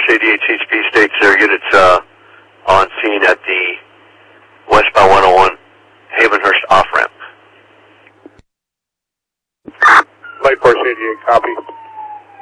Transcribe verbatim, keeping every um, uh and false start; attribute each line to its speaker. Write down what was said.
Speaker 1: eighty-eight H P states their units uh, on scene at the westbound one oh one Havenhurst off-ramp.
Speaker 2: Light Force eighty-eight, copy.